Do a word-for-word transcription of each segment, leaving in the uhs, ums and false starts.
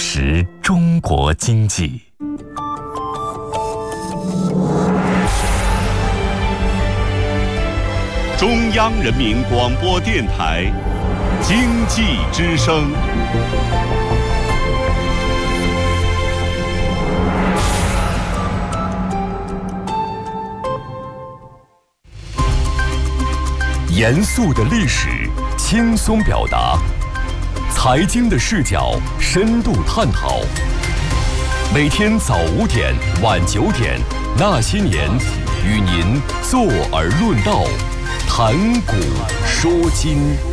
识中国经济。 中央人民广播电台经济之声。 严肃的历史，轻松表达；财经的视角，深度探讨。每天早五点，晚九点，那些年，与您坐而论道，谈古说今。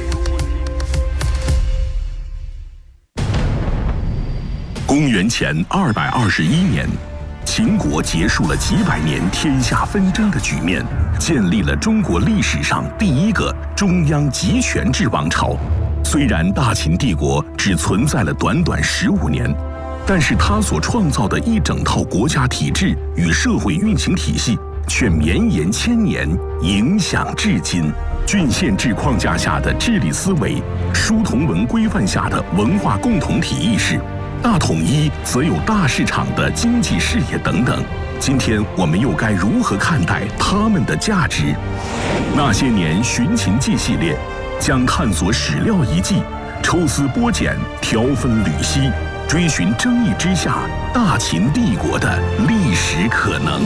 公元前二百二十一年，秦国结束了几百年天下纷争的局面，建立了中国历史上第一个中央集权制王朝。虽然大秦帝国只存在了短短十五年，但是它所创造的一整套国家体制与社会运行体系却绵延千年，影响至今。郡县制框架下的治理思维，书同文规范下的文化共同体意识，大统一则有大市场的经济视野等等。今天我们又该如何看待他们的价值？那些年寻秦记系列将探索史料遗迹，抽丝剥茧，挑分缕析，追寻争议之下大秦帝国的历史可能。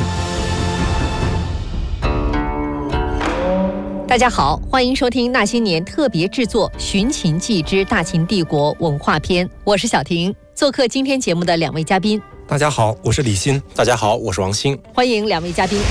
大家好，欢迎收听那些年特别制作《寻秦记之大秦帝国文化篇》，我是小婷。做客今天节目的两位嘉宾， 大家好，我是李欣。 大家好，我是王鑫。 欢迎两位嘉宾。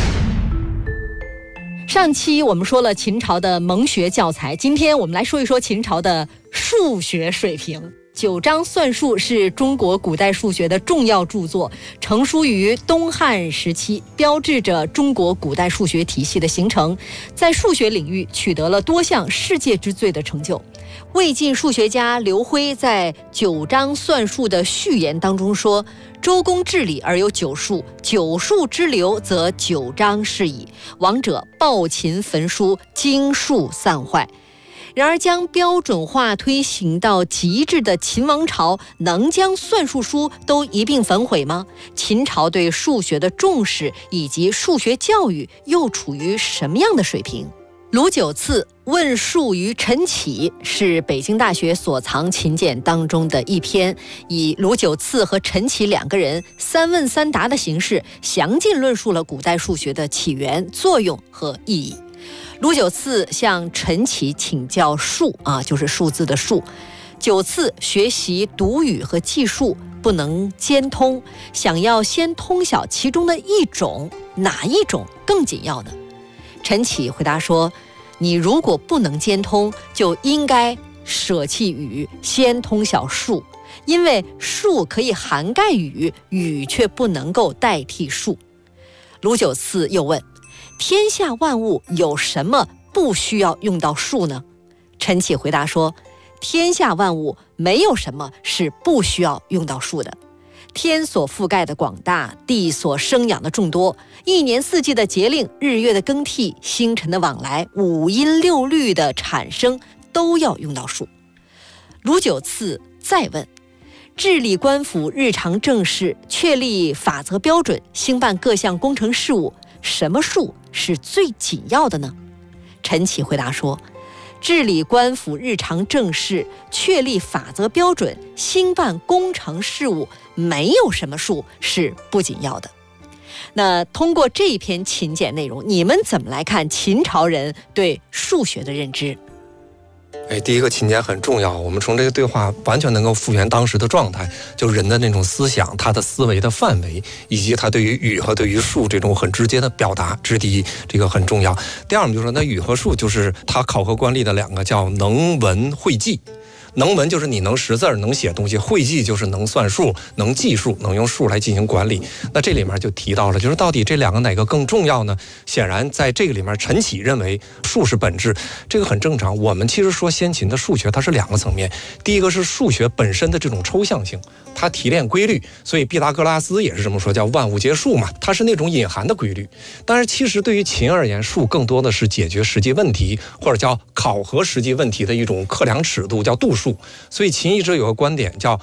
上期我们说了秦朝的蒙学教材，今天我们来说一说秦朝的数学水平。九章算术是中国古代数学的重要著作，成书于东汉时期，标志着中国古代数学体系的形成，在数学领域取得了多项世界之最的成就。魏晋数学家刘晖在九章算术的序言当中说：周公治理而有九数，九数之流则九章是矣。王者暴秦焚书，经数散坏。然而将标准化推行到极致的秦王朝，能将算术书都一并焚毁吗？秦朝对数学的重视以及数学教育又处于什么样的水平？卢九次问数于陈启是北京大学所藏秦简当中的一篇，以卢九次和陈启两个人三问三答的形式，详尽论述了古代数学的起源、作用和意义。卢九次向陈启请教数啊，就是数字的数。九次学习读语和记数不能兼通，想要先通晓其中的一种，哪一种更紧要呢？陈启回答说：你如果不能兼通，就应该舍弃语，先通晓数，因为数可以涵盖语，语却不能够代替数。卢九次又问：天下万物有什么不需要用到数呢？陈启回答说：天下万物没有什么是不需要用到数的。天所覆盖的广大，地所生养的众多，一年四季的节令，日月的更替，星辰的往来，五音六律的产生，都要用到数。卢九次再问：治理官府日常政事，确立法则标准，兴办各项工程事务，什么数是最紧要的呢？陈启回答说：治理官府日常政事，确立法则标准，兴办工程事务，没有什么数是不紧要的。那通过这一篇秦简内容，你们怎么来看秦朝人对数学的认知？ 哎，第一个秦简很重要，我们从这个对话完全能够复原当时的状态，就是人的那种思想，他的思维的范围，以及他对于语和对于数这种很直接的表达，这是第一，这个很重要。第二，我们就说那语和数就是他考核官吏的两个叫能文会记。能文就是你能识字能写东西，会记就是能算数能计数，能用数来进行管理。那这里面就提到了，就是到底这两个哪个更重要呢？显然在这个里面，陈启认为数是本质，这个很正常。我们其实说先秦的数学它是两个层面，第一个是数学本身的这种抽象性，它提炼规律，所以毕达哥拉斯也是这么说，叫万物皆数嘛，它是那种隐含的规律。但是其实对于秦而言，数更多的是解决实际问题，或者叫考核实际问题的一种测量尺度，叫度数。所以秦一直有个观点叫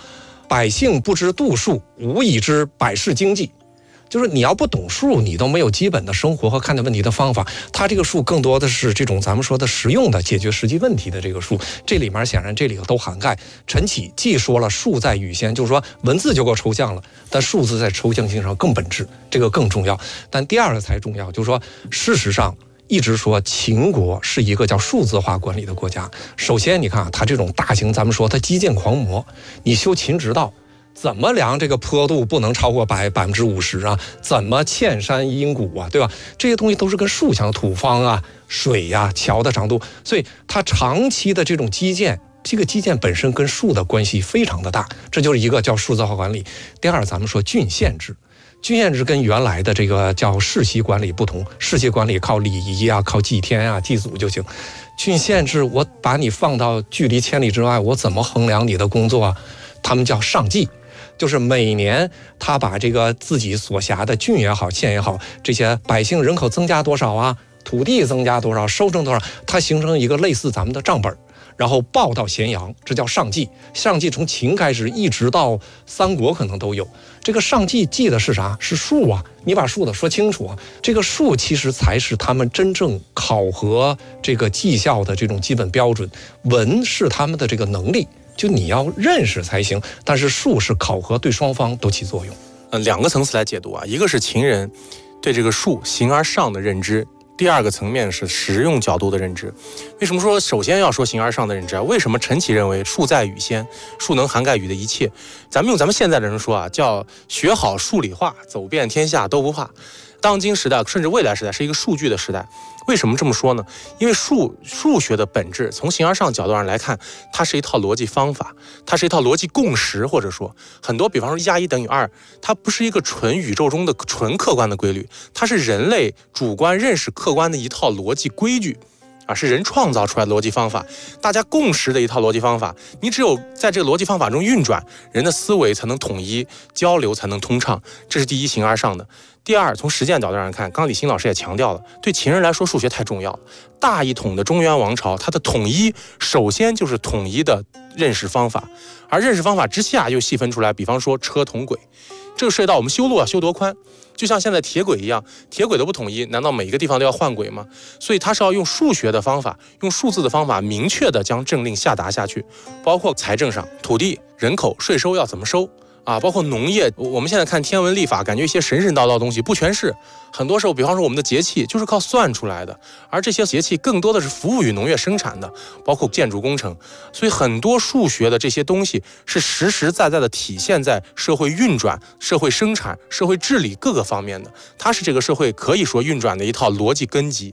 百姓不知度数，无以知百世经济。就是你要不懂数，你都没有基本的生活和看待问题的方法。它这个数更多的是这种咱们说的实用的解决实际问题的这个数，这里面显然这里都涵盖。陈启既说了数在语先，就是说文字就够抽象了，但数字在抽象性上更本质，这个更重要。但第二个才重要，就是说事实上一直说秦国是一个叫数字化管理的国家。首先你看啊，它这种大型咱们说它基建狂魔，你修秦直道怎么量这个坡度不能超过百百分之五十啊？怎么嵌山阴谷啊？对吧？这些东西都是跟树相土方啊、水呀、啊、桥的长度，所以它长期的这种基建，这个基建本身跟树的关系非常的大，这就是一个叫数字化管理。第二，咱们说郡县制。郡县制跟原来的这个叫世袭管理不同，世袭管理靠礼仪啊、靠祭天啊、祭祖就行。郡县制，我把你放到距离千里之外，我怎么衡量你的工作啊？他们叫上计。就是每年他把这个自己所辖的郡也好、县也好，这些百姓人口增加多少啊，土地增加多少，收成多少，它形成一个类似咱们的账本，然后报到咸阳，这叫上计。上计从秦开始一直到三国可能都有。这个上计记的是啥？是数啊！你把数的说清楚啊！这个数其实才是他们真正考核这个绩效的这种基本标准，文是他们的这个能力。就你要认识才行，但是数是考核，对双方都起作用。 嗯，两个层次来解读啊，一个是秦人对这个数形而上的认知，第二个层面是实用角度的认知。为什么说首先要说形而上的认知啊？为什么陈启认为数在语先，数能涵盖语的一切？咱们用咱们现在的人说啊，叫学好数理化，走遍天下都不怕。当今时代甚至未来时代是一个数据的时代。为什么这么说呢？因为数数学的本质，从形而上角度上来看，它是一套逻辑方法，它是一套逻辑共识，或者说很多，比方说一加一等于二，它不是一个纯宇宙中的纯客观的规律，它是人类主观认识客观的一套逻辑规矩。啊，是人创造出来的逻辑方法，大家共识的一套逻辑方法。你只有在这个逻辑方法中运转，人的思维才能统一，交流才能通畅。这是第一，形而上的。第二，从实践角度上看，刚刚李欣老师也强调了，对秦人来说，数学太重要了。大一统的中原王朝，它的统一首先就是统一的认识方法，而认识方法之下又细分出来，比方说车同轨，这个涉及到我们修路要修多宽。就像现在铁轨一样，铁轨都不统一，难道每一个地方都要换轨吗？所以它是要用数学的方法，用数字的方法，明确的将政令下达下去，包括财政上，土地、人口、税收要怎么收啊，包括农业。我们现在看天文历法，感觉一些神神叨叨的东西不全是，很多时候，比方说我们的节气就是靠算出来的，而这些节气更多的是服务于农业生产的，包括建筑工程。所以很多数学的这些东西是实实在在的体现在社会运转、社会生产、社会治理各个方面的，它是这个社会可以说运转的一套逻辑根基。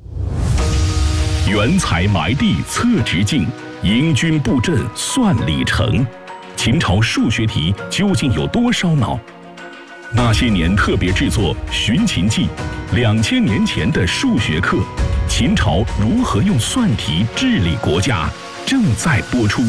原材埋地测直径，迎军布阵算里程。秦朝数学题究竟有多烧脑？那些年特别制作《寻秦记》，两千年前的数学课，秦朝如何用算题治理国家，正在播出。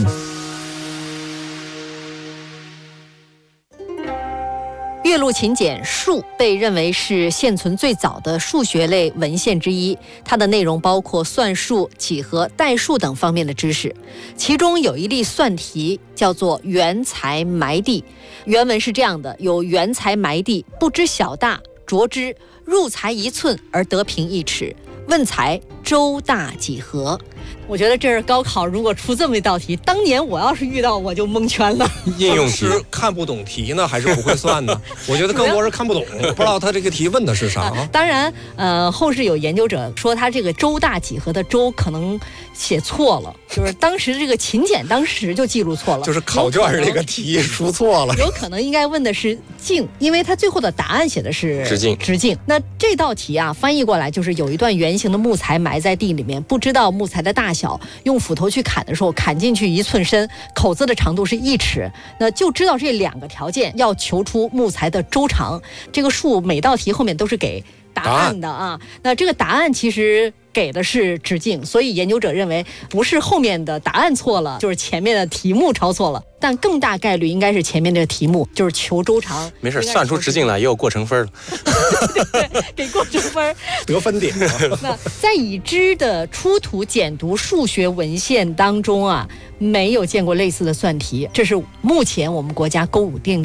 岳麓秦简数被认为是现存最早的数学类文献之一，它的内容包括算术、几何、代数等方面的知识。其中有一例算题叫做原材埋地，原文是这样的：有原材埋地，不知小大，着之，入材一寸而得平一尺，问材周大几何。我觉得这是高考如果出这么一道题，当年我要是遇到我就蒙圈了。 应用题是看不懂题呢，还是不会算呢？我觉得更多是看不懂，不知道他这个题问的是啥、啊呃、当然呃，后世有研究者说他这个周大几何的周可能写错了，就是当时这个秦简当时就记录错了， 就是考卷这个题出错了， 有可能应该问的是径，因为他最后的答案写的是直径。 直径。那这道题啊，翻译过来就是有一段圆形的木材埋在地里面，不知道木材的大小，用斧头去砍的时候，砍进去一寸深，口子的长度是一尺，那就知道这两个条件要求出木材的周长。这个数每道题后面都是给答案的啊。那这个答案其实给的是直径，所以研究者认为不是后面的答案错了，就是前面的题目抄错了，但更大概率应该是前面这个题目，就是求周长。 没事，算出直径来也有过程分了。 对对，给过程分得分点。 那在已知的出土简牍数学文献当中啊，没有见过类似的算题，这是目前我们国家勾股定